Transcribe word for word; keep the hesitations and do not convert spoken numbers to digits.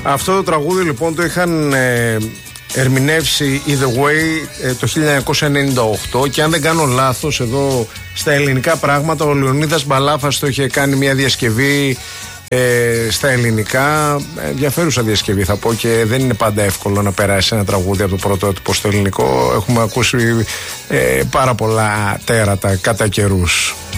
Αυτό το τραγούδι λοιπόν το είχαν ε, ερμηνεύσει Either Way ε, το χίλια εννιακόσια ενενήντα οκτώ και αν δεν κάνω λάθος εδώ στα ελληνικά πράγματα ο Λεωνίδας Μπαλάφας το είχε κάνει μια διασκευή ε, στα ελληνικά, ενδιαφέρουσα διασκευή θα πω και δεν είναι πάντα εύκολο να περάσει ένα τραγούδι από το πρωτότυπο στο ελληνικό. Έχουμε ακούσει ε, πάρα πολλά τέρατα κατά καιρούς.